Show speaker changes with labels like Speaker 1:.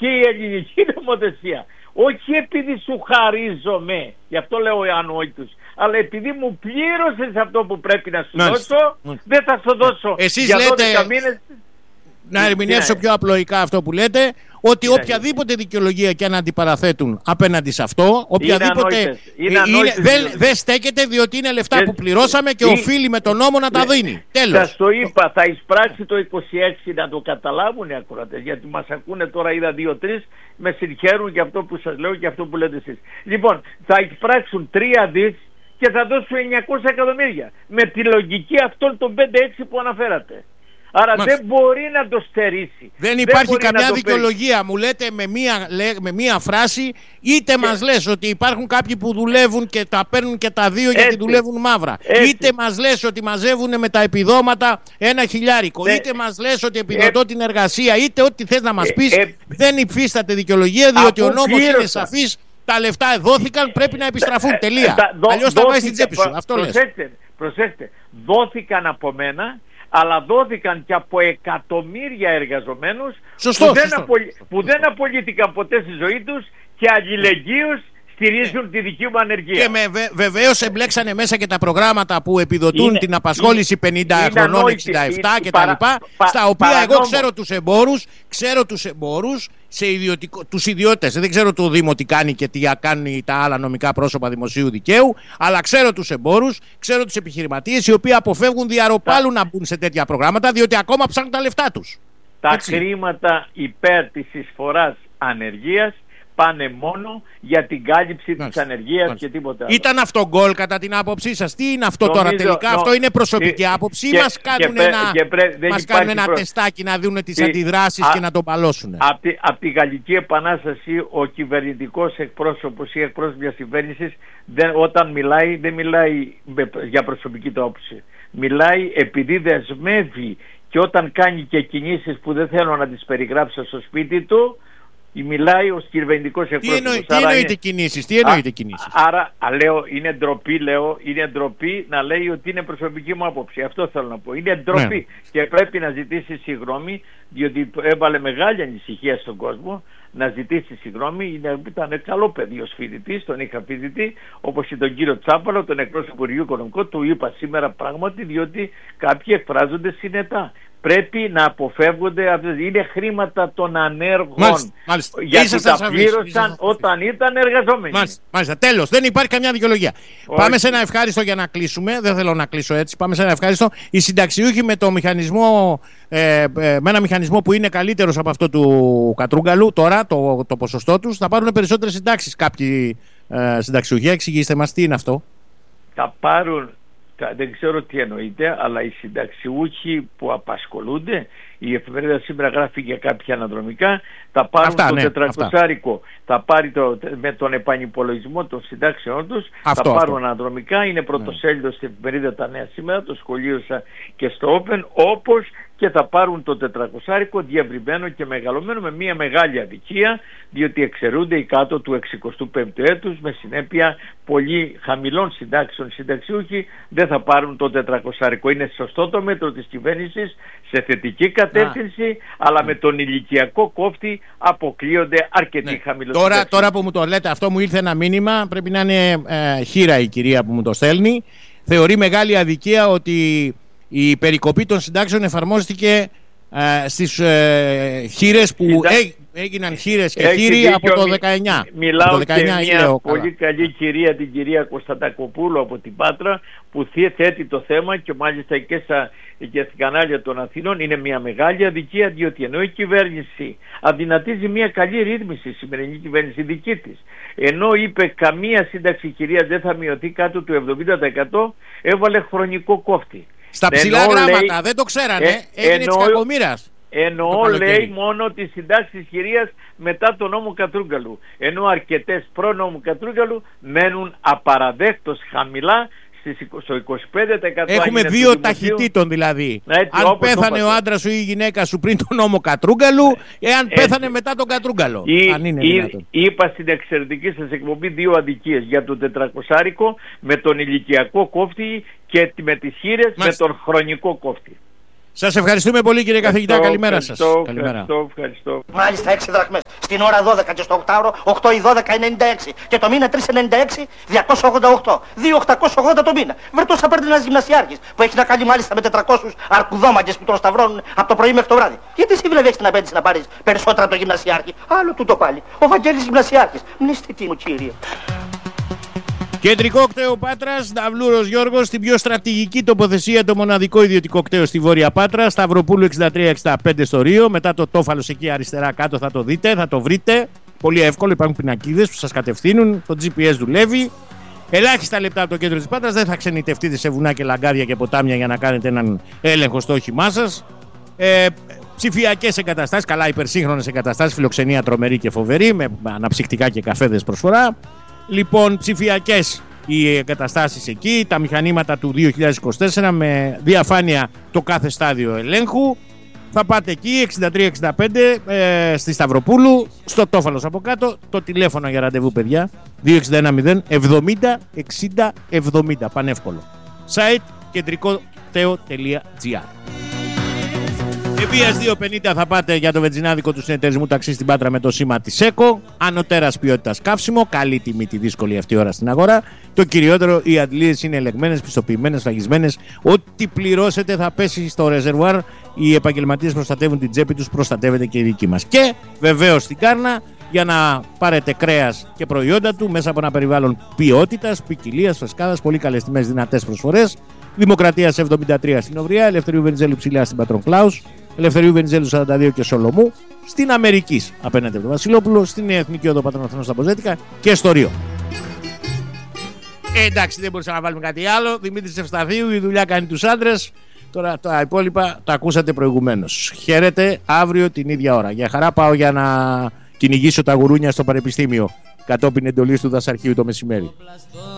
Speaker 1: και η ελληνική νομοθεσία, όχι επειδή σου χαρίζομαι, γι' αυτό λέω ανόητους, αλλά επειδή μου πλήρωσες αυτό που πρέπει να σου δώσω, δεν θα σου δώσω για 12 μήνες.
Speaker 2: Να ερμηνεύσω πιο απλοϊκά αυτό που λέτε, ότι οποιαδήποτε δικαιολογία και αν αντιπαραθέτουν απέναντι σε αυτό, οποιαδήποτε δεν στέκεται, διότι είναι λεφτά που πληρώσαμε και οφείλει με τον νόμο να τα δίνει. Τέλος.
Speaker 1: Σας το είπα, θα εισπράξει το 26, να το καταλάβουν οι ακροατές, γιατί μας ακούνε τώρα, είδα 2-3, με συγχαίρουν για αυτό που σας λέω και αυτό που λέτε εσείς. Λοιπόν, θα εισπράξουν 3 δις και θα δώσουν 900 εκατομμύρια με τη λογική αυτών των 5-6 που αναφέρατε. Άρα δεν μπορεί να το στερήσει.
Speaker 2: Δεν υπάρχει καμιά δικαιολογία. Μου λέτε με μία φράση, είτε μας λες ότι υπάρχουν κάποιοι που δουλεύουν και τα παίρνουν και τα δύο γιατί δουλεύουν μαύρα. Είτε μας λες ότι μαζεύουν με τα επιδόματα 1 χιλιάρικο. Είτε μας λες ότι επιδοτώ την εργασία. Είτε ό,τι θες να μας πεις. Δεν υφίσταται δικαιολογία, διότι ο νόμος είναι σαφής. Τα λεφτά δόθηκαν, πρέπει να επιστραφούν. Τελεία. Αλλιώς θα βάζεις στην τσέπη σου. Αυτό λες.
Speaker 1: Προσέξτε. Δόθηκαν από μένα, αλλά δόθηκαν και από εκατομμύρια εργαζομένους που δεν απολύθηκαν ποτέ στη ζωή τους και αλληλεγγύως στηρίζουν τη δική μου ανεργία.
Speaker 2: Και βεβαίως εμπλέξανε μέσα και τα προγράμματα που επιδοτούν την απασχόληση 50 χρονών, 67 κτλ. Στα οποία εγώ ξέρω τους εμπόρους, τους ιδιώτες. Δεν ξέρω το Δήμο τι κάνει και τι κάνει τα άλλα νομικά πρόσωπα δημοσίου δικαίου, αλλά ξέρω τους εμπόρους, ξέρω τους επιχειρηματίες οι οποίοι αποφεύγουν διαρροπάλου να μπουν σε τέτοια προγράμματα, διότι ακόμα ψάχνουν τα λεφτά τους.
Speaker 1: Τα χρήματα υπέρ της εισφοράς ανεργίας πάνε μόνο για την κάλυψη της ανεργίας και τίποτα άλλο.
Speaker 2: Ήταν αυτό γκολ κατά την άποψή σας? Τι είναι αυτό τώρα τελικά? Αυτό είναι προσωπική άποψη ή μας κάνουν ένα τεστάκι να δουν τις αντιδράσεις και να το παλώσουν?
Speaker 1: Από τη Γαλλική Επανάσταση ο κυβερνητικός εκπρόσωπος ή εκπρόσωπος μιας κυβέρνησης όταν μιλάει δεν μιλάει για προσωπική του άποψη. Μιλάει επειδή δεσμεύει, και όταν κάνει και κινήσεις που δεν θέλω να τις περιγράψω στο σπίτι του, μιλάει ως κυβερνητικός εκπρόσωπος.
Speaker 2: Τι εννοείται κινήσεις?
Speaker 1: Άρα λέω, είναι ντροπή να λέει ότι είναι προσωπική μου άποψη. Αυτό θέλω να πω. Είναι ντροπή. Και πρέπει να ζητήσει συγγνώμη, διότι έβαλε μεγάλη ανησυχία στον κόσμο, να ζητήσει συγγνώμη. Ήταν καλό παιδί ως φοιτητής, τον είχα φοιτητή, όπως και τον κύριο Τσάπαλο, τον εκπρόσωπο Υπουργείου Οικονομικών, του είπα σήμερα πράγματι, διότι κάποιοι εκφράζονται συνετά. Πρέπει να αποφεύγονται, είναι χρήματα των ανέργων.
Speaker 2: Μάλιστα.
Speaker 1: Γιατί τα πλήρωσαν όταν ήταν εργαζόμενοι.
Speaker 2: Μάλιστα. Τέλος. Δεν υπάρχει καμιά δικαιολογία. Πάμε σε ένα ευχάριστο για να κλείσουμε. Δεν θέλω να κλείσω έτσι. Πάμε σε ένα ευχάριστο. Οι συνταξιούχοι με το μηχανισμό, με ένα μηχανισμό που είναι καλύτερος από αυτό του Κατρούγκαλου, τώρα το ποσοστό τους, θα πάρουν περισσότερες συντάξεις κάποιοι συνταξιούχοι. Εξηγήστε μας τι είναι αυτό.
Speaker 1: Θα πάρουν. Δεν ξέρω τι εννοείται, αλλά οι συνταξιούχοι που απασχολούνται, η εφημερίδα σήμερα γράφει για κάποια αναδρομικά, θα πάρουν το 400άρικο, θα πάρει με τον επανυπολογισμό των συντάξεών τους, θα πάρουν αναδρομικά, είναι πρωτοσέλιδο στην εφημερίδα Τα Νέα σήμερα, το σχολίωσα και στο Open, όπως και θα πάρουν το 400άρικο διευρυμένο και μεγαλωμένο με μια μεγάλη αδικία, διότι εξαιρούνται οι κάτω του 65ου έτους, με συνέπεια πολύ χαμηλών συντάξεων συνταξιούχοι δεν θα πάρουν το 400άρικο. Είναι σωστό το μέτρο της κυβέρνησης, σε θετική κατεύθυνση, αλλά με τον ηλικιακό κόφτη αποκλείονται αρκετοί χαμηλοί.
Speaker 2: Τώρα που μου το λέτε αυτό, μου ήρθε ένα μήνυμα, πρέπει να είναι χείρα η κυρία που μου το στέλνει. Θεωρεί μεγάλη αδικία ότι η περικοπή των συντάξεων εφαρμόστηκε στις χείρες που έγιναν χείρες και χείροι από το 19.
Speaker 1: Μιλάω και μια πολύ καλή κυρία, την κυρία Κωνσταντακοπούλου από την Πάτρα, που θέτει το θέμα και μάλιστα και στα κανάλια των Αθήνων. Είναι μια μεγάλη αδικία, διότι ενώ η κυβέρνηση αδυνατίζει μια καλή ρύθμιση, η σημερινή κυβέρνηση δική της, ενώ είπε καμία σύνταξη κυρία δεν θα μειωθεί κάτω του 70%, έβαλε χρονικό κόφτη.
Speaker 2: Στα ψηλά γράμματα, δεν το ξέρανε, έγινε της κακομοίρας.
Speaker 1: Εννοώ, λέει, μόνο τις συντάξεις κυρίας μετά τον νόμο Κατρούγκαλου. Ενώ αρκετές προ-νόμου Κατρούγκαλου μένουν απαραδέκτως χαμηλά, στο 25%.
Speaker 2: Έχουμε δύο ταχυτήτων δηλαδή. Αν πέθανε ο άντρας σου ή η γυναίκα σου πριν τον νόμο Κατρούγκαλου, εάν πέθανε μετά τον Κατρούγκαλο.
Speaker 1: Είπα στην εξαιρετική σας εκπομπή δύο αδικίες για το 400άρικο με τον ηλικιακό κόφτη και με τις χείρες με τον χρονικό κόφτη.
Speaker 2: Σας ευχαριστούμε πολύ, κύριε καθηγητά. Καλημέρα σας.
Speaker 1: Ευχαριστώ.
Speaker 3: Μάλιστα, 6 δραχμές. Στην ώρα 12 και στο 8ωρο, 8 ή 12, 96. Και το μήνα 396, 288. 2.880 το μήνα. Με τόσα παίρνει ένας γυμνασιάρχης που έχει να κάνει μάλιστα με 400 αρκουδόμαγκες που τον σταυρώνουν από το πρωί μέχρι το βράδυ. Γιατί εσύ βλέπει την απέτηση να πάρεις περισσότερα από το γυμνασιάρχη? Άλλο τούτο πάλι. Ο Βαγγέλης γυμνασιάρχης. Μνηστητή μου, κύριε.
Speaker 2: Κεντρικό κτέο Πάτρας, Ναυλούρος Γιώργος, στην πιο στρατηγική τοποθεσία, το μοναδικό ιδιωτικό κτέο στη Βόρεια Πάτρα, Σταυροπούλου 63-65 στο Ρίο. Μετά το Τόφαλος εκεί αριστερά κάτω θα το δείτε, θα το βρείτε. Πολύ εύκολο, υπάρχουν πινακίδες που σας κατευθύνουν, το GPS δουλεύει. Ελάχιστα λεπτά από το κέντρο της Πάτρας, δεν θα ξενιτευτείτε σε βουνά και λαγκάδια και ποτάμια για να κάνετε έναν έλεγχο στο όχημά σας. Ψηφιακές εγκαταστάσεις, καλά υπερσύγχρονες εγκαταστάσεις, φιλοξενία τρομερή και φοβερή, με αναψυκτικά και καφέδες προσφορά. Λοιπόν, ψηφιακές οι εγκαταστάσεις εκεί, τα μηχανήματα του 2024 με διαφάνεια το κάθε στάδιο ελέγχου. Θα πάτε εκεί 63-65 στη Σταυροπούλου, στο Τόφαλος από κάτω. Το τηλέφωνο για ραντεβού, παιδιά, 2610 70 60 70, πανεύκολο. Site κεντρικοκτέο.gr. Ευβίας 250 θα πάτε για το βενζινάδικο του συνεταιρισμού ταξί στην Πάτρα με το σήμα της ΕΚΟ. Ανωτέρας ποιότητας καύσιμο, καλή τιμή τη δύσκολη αυτή ώρα στην αγορά. Το κυριότερο, οι αντλίες είναι ελεγμένες, πιστοποιημένες, σφραγισμένες. Ό,τι πληρώσετε θα πέσει στο ρεζερβουάρ. Οι επαγγελματίες προστατεύουν την τσέπη τους, προστατεύεται και η δική μας. Και βεβαίως στην Κάρνα, για να πάρετε κρέας και προϊόντα του μέσα από ένα περιβάλλον ποιότητας, ποικιλίας, φρεσκάδας, πολύ καλές τιμές, δυνατές προσφορές. Δημοκρατίας 73 στην Οβριά, Ελευθερίου Βενιζέλου ψηλά στην Πατρον Κλάους, Ελευθερίου Βενιζέλου 42 και Σολομού, στην Αμερικής απέναντι από το Βασιλόπουλο, στην Εθνική Οδό Πατρών Αθηνών στα Ποζέτικα και στο Ρίο. Εντάξει, δεν μπορούσαμε να βάλουμε κάτι άλλο. Δημήτρης Ευσταθίου, η δουλειά κάνει τους άντρες. Τώρα τα υπόλοιπα τα ακούσατε προηγουμένως. Χαίρετε, αύριο την ίδια ώρα. Για χαρά πάω για να κυνηγήσω τα γουρούνια στο Πανεπιστήμιο κατόπιν εντολής του δασαρχείου το μεσημέρι.